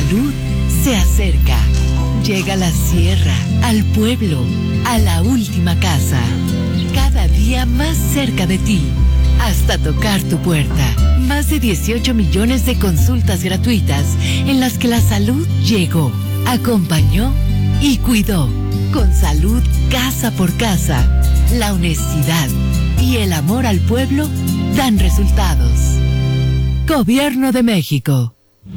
salud se acerca. Llega a la sierra, al pueblo, a la última casa. Cada día más cerca de ti, hasta tocar tu puerta. Más de 18 millones de consultas gratuitas en las que la salud llegó, acompañó y cuidó. Con salud casa por casa, la honestidad y el amor al pueblo dan resultados. Gobierno de México.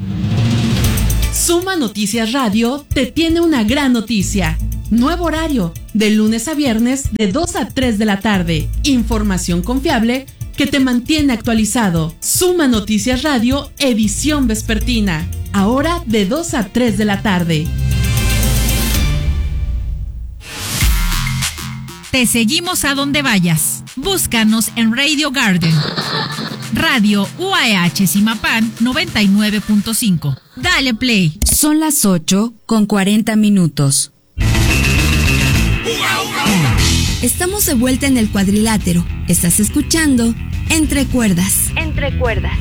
Suma Noticias Radio te tiene una gran noticia. Nuevo horario, de lunes a viernes de 2 a 3 de la tarde. Información confiable que te mantiene actualizado. Suma Noticias Radio, edición vespertina. Ahora de 2 a 3 de la tarde. Te seguimos a donde vayas. Búscanos en Radio Garden. Radio UAH Zimapán 99.5. Dale play. Son las 8:40. Estamos de vuelta en el cuadrilátero. Estás escuchando Entre Cuerdas. Entre Cuerdas.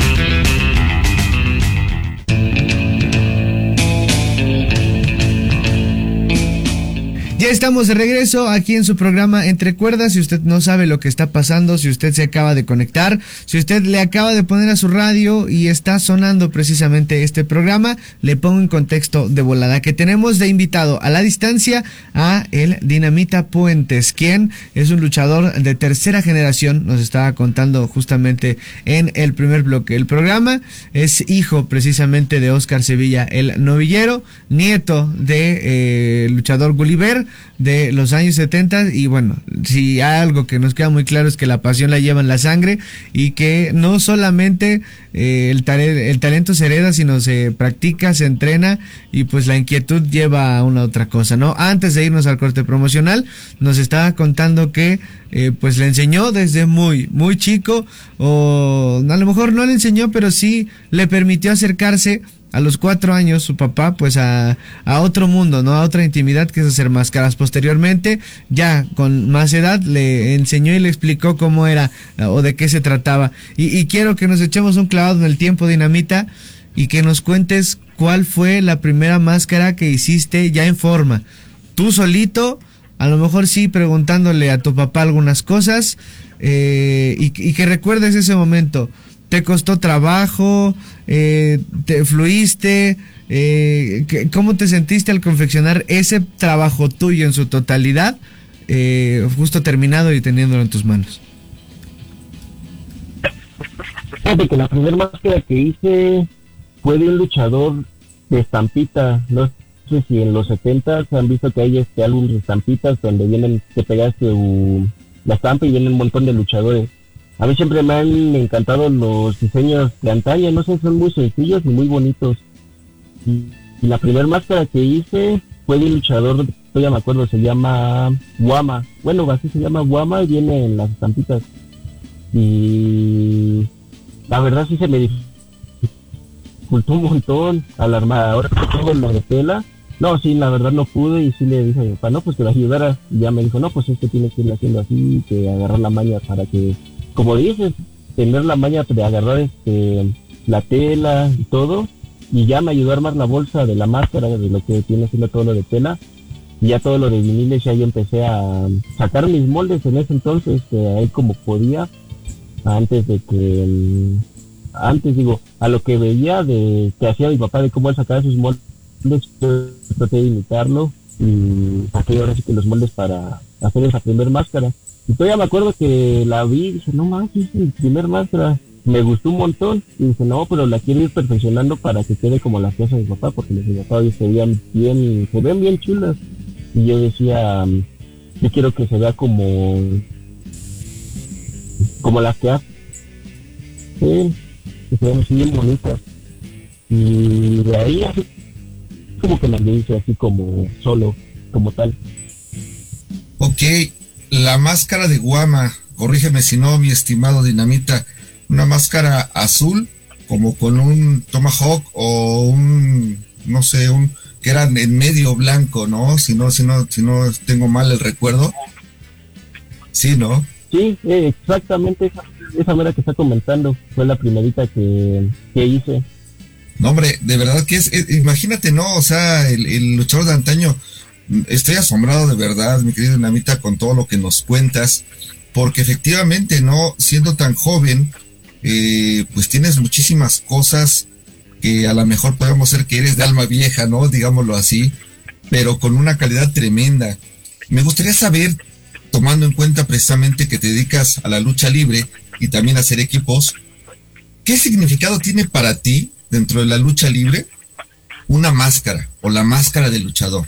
Ya estamos de regreso aquí en su programa Entre Cuerdas. Si usted no sabe lo que está pasando, si usted se acaba de conectar, si usted le acaba de poner a su radio y está sonando precisamente este programa, le pongo en contexto de volada que tenemos de invitado a la distancia a el Dinamita Puentes, quien es un luchador de tercera generación. Nos estaba contando justamente en el primer bloque del programa. Es hijo precisamente de Oscar Sevilla el Novillero, nieto de luchador Gulliver de los años 70, y bueno, si hay algo que nos queda muy claro es que la pasión la lleva en la sangre y que no solamente el talento se hereda, sino se practica, se entrena, y pues la inquietud lleva a una otra cosa, ¿no? Antes de irnos al corte promocional, nos estaba contando que pues le enseñó desde muy chico, o a lo mejor no le enseñó, pero sí le permitió acercarse a los 4 años su papá pues a otro mundo, ¿no? A otra intimidad, que es hacer máscaras. Posteriormente, ya con más edad, le enseñó y le explicó cómo era o de qué se trataba. Y quiero que nos echemos un clavado en el tiempo, Dinamita, y que nos cuentes cuál fue la primera máscara que hiciste ya en forma. Tú solito, a lo mejor sí preguntándole a tu papá algunas cosas, y que recuerdes ese momento. ¿Te costó trabajo? ¿Te fluiste? ¿Cómo te sentiste al confeccionar ese trabajo tuyo en su totalidad, justo terminado y teniéndolo en tus manos? Fíjate que la primera máscara que hice fue de un luchador de estampitas. No sé si en los 70 han visto que hay álbum de estampitas donde vienen, te pegas la estampa y vienen un montón de luchadores. A mí siempre me han encantado los diseños de antaño, no sé, son muy sencillos y muy bonitos. Y la primera máscara que hice fue de un luchador, todavía me acuerdo, se llama Guama. Bueno, así se llama Guama y viene en las estampitas. Y la verdad sí se me dificultó un montón al armar. Ahora que tengo lo de tela, no, sí, la verdad no pude, y sí le dije a mi papá, no, pues que la ayudara. Y ya me dijo, no, pues tiene que ir haciendo así, que agarrar la maña para que, como dices, tener la maña de agarrar la tela y todo, y ya me ayudó a armar la bolsa de la máscara, de lo que tiene siendo todo lo de tela, y ya todo lo de viniles. Ya yo empecé a sacar mis moldes en ese entonces, ahí como podía, antes digo, a lo que veía de que hacía mi papá, de cómo él sacaba sus moldes, traté de imitarlo, y saqué ahora sí que los moldes para hacer esa primer máscara. Y todavía me acuerdo que la vi y dije, no manches, es mi primer máscara. Me gustó un montón. Y dije, no, pero la quiero ir perfeccionando para que quede como las piezas de mi papá, porque mis papás se ven bien chulas. Y yo decía, yo quiero que se vea como las que hace, que se vean así bien bonitas. Y de ahí así como que me hice así como solo, como tal. Ok. La máscara de Guama, corrígeme si no, mi estimado Dinamita, una máscara azul, como con un tomahawk o un, no sé, que era en medio blanco, ¿no? Si no tengo mal el recuerdo. Sí, ¿no? Sí, exactamente esa mera que está comentando fue la primerita que hice. No, hombre, de verdad que imagínate, ¿no? O sea, el luchador de antaño, estoy asombrado de verdad, mi querido Dinamita, con todo lo que nos cuentas, porque efectivamente, ¿no? Siendo tan joven, pues tienes muchísimas cosas que a lo mejor podemos ser que eres de alma vieja, ¿no? Digámoslo así, pero con una calidad tremenda. Me gustaría saber, tomando en cuenta precisamente que te dedicas a la lucha libre y también a hacer equipos, ¿qué significado tiene para ti, dentro de la lucha libre, una máscara o la máscara del luchador?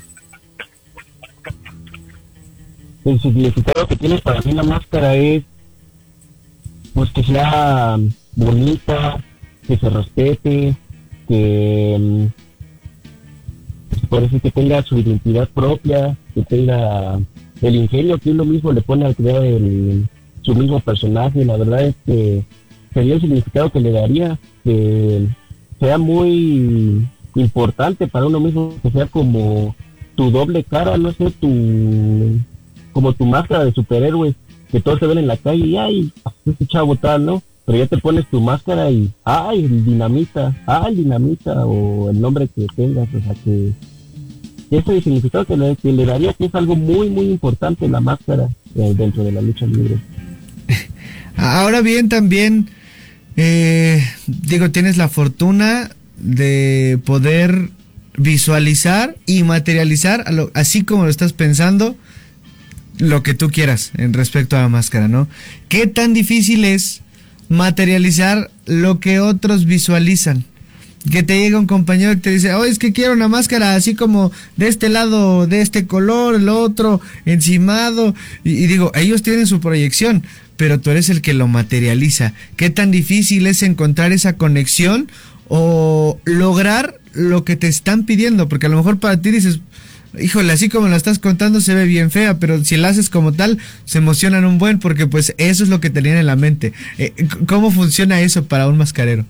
El significado que tiene para mí la máscara es pues que sea bonita, que se respete, que parece que tenga su identidad propia, que tenga el ingenio que uno mismo le pone al crear su mismo personaje. La verdad es que sería el significado que le daría, que sea muy importante para uno mismo, que sea como tu doble cara, no sé, como tu máscara de superhéroe, que todos te ven en la calle y ay, este chavo tal, ¿no? Pero ya te pones tu máscara y ay, el dinamita, o el nombre que tengas, o sea que ese significado que le daría, que es algo muy muy importante la máscara dentro de la lucha libre. Ahora bien, también tienes la fortuna de poder visualizar y materializar así como lo estás pensando, lo que tú quieras en respecto a la máscara, ¿no? ¿Qué tan difícil es materializar lo que otros visualizan? Que te llega un compañero y te dice, oye, es que quiero una máscara así como de este lado, de este color, el otro, encimado, y digo, ellos tienen su proyección, pero tú eres el que lo materializa. ¿Qué tan difícil es encontrar esa conexión o lograr lo que te están pidiendo? Porque a lo mejor para ti dices, híjole, así como la estás contando se ve bien fea, pero si la haces como tal, se emocionan un buen, porque pues eso es lo que tenían en la mente. ¿Cómo funciona eso para un mascarero?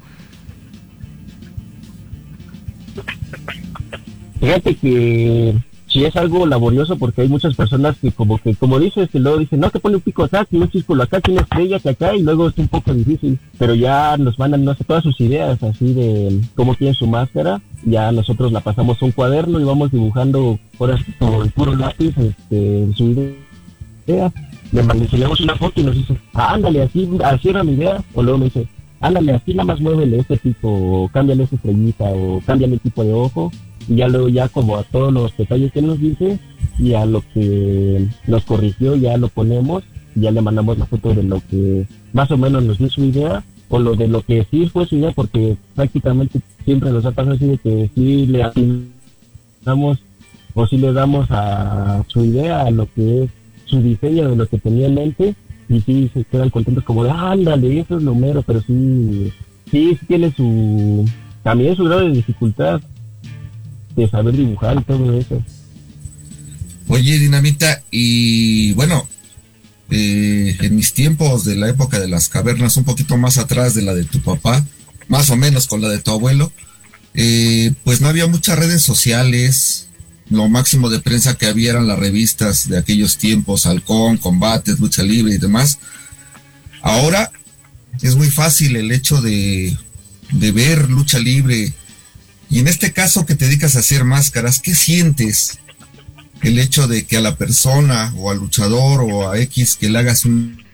Fíjate que sí es algo laborioso, porque hay muchas personas que como dices, que luego dicen, no, te pone un pico acá, que un círculo acá, que una estrella que acá, y luego es un poco difícil, pero ya nos mandan, no sé, todas sus ideas así de cómo quieren su máscara, ya nosotros la pasamos a un cuaderno y vamos dibujando ahora con el puro lápiz su idea. Le enseñamos una foto y nos dice, ándale, así era mi idea, o luego me dice, ándale, así nada más muévele este tipo, o cámbiale esta estrellita, o cámbiale el tipo de ojo. Y ya luego, ya como a todos los detalles que nos dice y a lo que nos corrigió, ya lo ponemos y ya le mandamos la foto de lo que más o menos nos dio su idea, o lo de lo que sí fue su idea, porque prácticamente siempre nos ha pasado así de que sí le damos o sí le damos a su idea, a lo que es su diseño de lo que tenía en mente, y sí se quedan contentos como de ándale, eso es lo mero, pero sí tiene también su grado de dificultad de saber dibujar y todo eso. Oye, Dinamita, y bueno, en mis tiempos de la época de las cavernas, un poquito más atrás de la de tu papá, más o menos con la de tu abuelo, pues no había muchas redes sociales. Lo máximo de prensa que había eran las revistas de aquellos tiempos, Halcón, Combates, Lucha Libre y demás. Ahora es muy fácil el hecho de ver lucha libre. Y en este caso que te dedicas a hacer máscaras, ¿qué sientes? El hecho de que a la persona o al luchador o a X que le hagas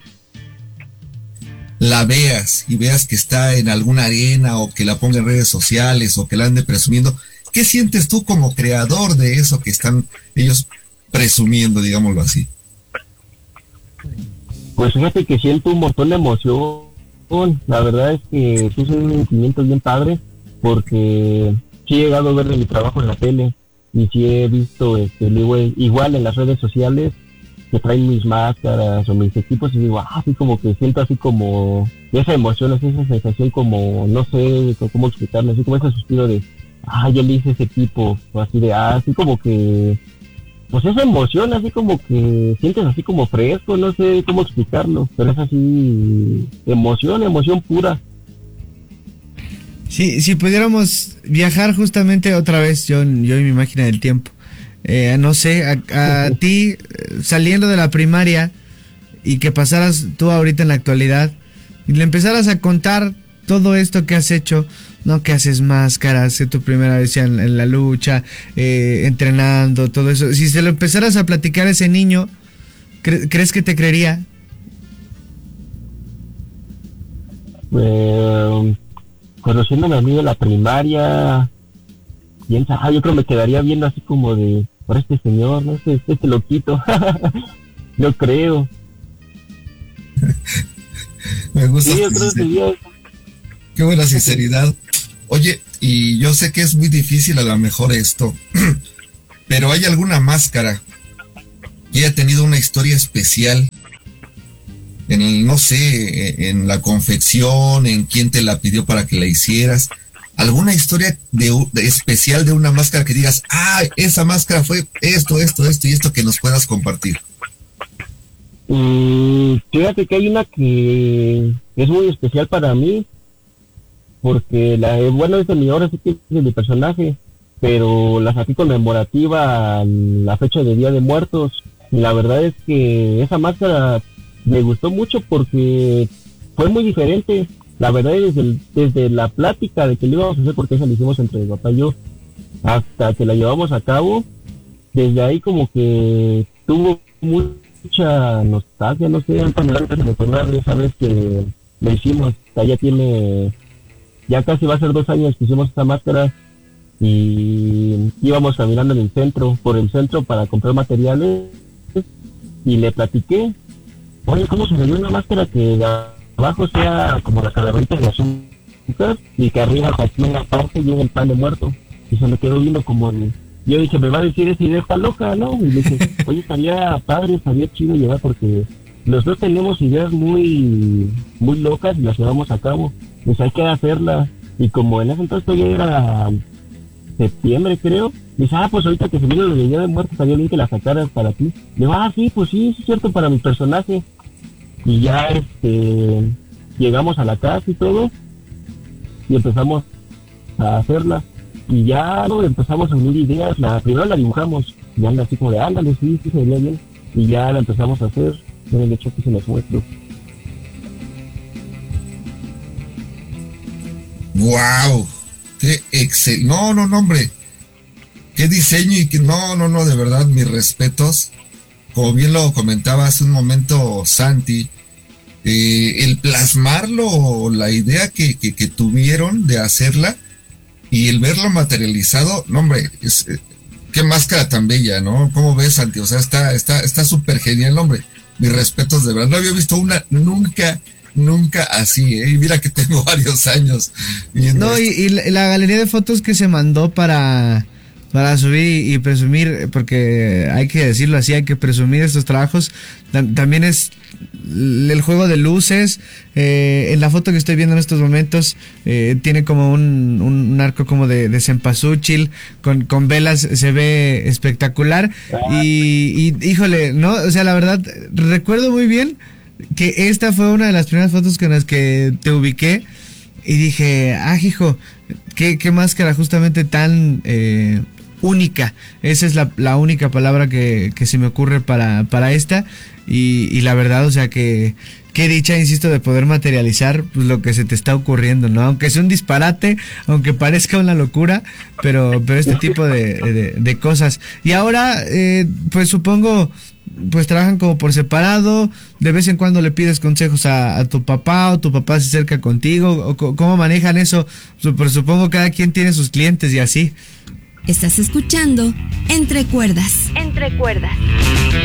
la veas y veas que está en alguna arena, o que la ponga en redes sociales, o que la ande presumiendo. ¿Qué sientes tú como creador de eso que están ellos presumiendo, digámoslo así? Pues fíjate que siento un montón de emoción. La verdad es que sí es un sentimiento bien padre, porque sí he llegado a ver de mi trabajo en la tele y sí he visto igual en las redes sociales que traen mis máscaras o mis equipos, y digo, así como que siento así como esa emoción, así esa sensación, como no sé cómo explicarlo, así como ese suspiro de yo le hice ese equipo, o así de así como que pues esa emoción, así como que sientes así como fresco, no sé cómo explicarlo, pero es así emoción pura. Sí, si pudiéramos viajar justamente otra vez, yo y mi máquina del tiempo, no sé, a ti saliendo de la primaria y que pasaras tú ahorita en la actualidad y le empezaras a contar todo esto que has hecho, ¿no? Que haces máscaras, tu primera vez ya en la lucha, entrenando, todo eso. Si se lo empezaras a platicar a ese niño, ¿crees que te creería? Conociéndome a mí de la primaria, yo creo me quedaría viendo así como de, por este señor, ¿no? Este loquito. Yo creo. Me gusta. Sí, yo creo que sería eso. Qué buena sinceridad. Oye, y yo sé que es muy difícil a lo mejor esto, pero ¿hay alguna máscara que haya tenido una historia especial? No sé, en la confección, en quién te la pidió para que la hicieras. ¿Alguna historia de especial de una máscara que digas, esa máscara fue esto y esto, que nos puedas compartir? Fíjate que hay una que es muy especial para mí, porque es de mi, ahora sí que es de mi personaje, pero la saqué conmemorativa a la fecha de Día de Muertos, y la verdad es que esa máscara me gustó mucho porque fue muy diferente. La verdad es desde la plática de que lo íbamos a hacer, porque esa la hicimos entre mi papá y yo, hasta que la llevamos a cabo, desde ahí como que tuvo mucha nostalgia, no sé, antes de recordar de esa vez que lo hicimos. Ya casi va a ser 2 años que hicimos esta máscara, y íbamos caminando por el centro para comprar materiales, y le platiqué, oye, ¿cómo se me dio una máscara que de abajo sea como la calaverita de azúcar y que arriba aquí en la parte lleva el pan de muerto? Y se me quedó viendo como yo dije, me va a decir esa idea está loca, ¿no? Y le dije, oye, estaría padre, estaría chido llevar, porque los dos tenemos ideas muy muy locas y las llevamos a cabo, pues hay que hacerla. Y como en ese entonces ya era septiembre, creo, dice, pues ahorita que se viene lo de Día de Muertos, estaría bien que la sacaras para ti. Le digo, sí, pues sí, es cierto, para mi personaje. Y ya llegamos a la casa y todo, y empezamos a hacerla, y ya empezamos a unir ideas. Primero la dibujamos, y anda así como de, ándale, sí, se vería bien, y ya la empezamos a hacer. De hecho, que se nos muestra. ¡Wow! ¡Qué excelente! No, hombre. ¡Qué diseño! Y no, de verdad, mis respetos. Como bien lo comentaba hace un momento Santi, el plasmarlo, la idea que tuvieron de hacerla y el verlo materializado, no, hombre, qué máscara tan bella, ¿no? ¿Cómo ves, Santi? O sea, está súper genial, hombre. Mis respetos, de verdad. No había visto una nunca así, y mira que tengo varios años viendo esto. Y la galería de fotos que se mandó para subir y presumir, porque hay que decirlo así, hay que presumir estos trabajos, también es el juego de luces. En la foto que estoy viendo en estos momentos, tiene como un arco como de cempasúchil con velas, se ve espectacular. Y híjole, no, o sea, la verdad recuerdo muy bien que esta fue una de las primeras fotos con las que te ubiqué y dije, hijo, qué máscara justamente tan única. Esa es la única palabra que se me ocurre para esta, y la verdad, o sea, que qué dicha, insisto, de poder materializar pues lo que se te está ocurriendo, ¿no? Aunque sea un disparate, aunque parezca una locura, pero este tipo de cosas. Y ahora, pues supongo, pues trabajan como por separado, de vez en cuando le pides consejos a tu papá, o tu papá se acerca contigo, o cómo manejan eso. Pero supongo cada quien tiene sus clientes y así. Estás escuchando Entre Cuerdas.